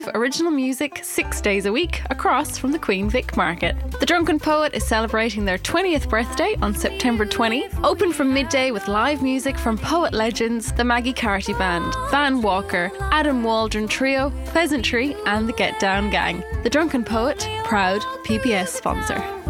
Original music 6 days a week across from the Queen Vic Market. The Drunken Poet is celebrating their 20th birthday on September 20, open from midday with live music from poet legends the Maggie Carty Band, Van Walker, Adam Waldron Trio, Pleasantry and the Get Down Gang. The Drunken Poet, proud PBS sponsor.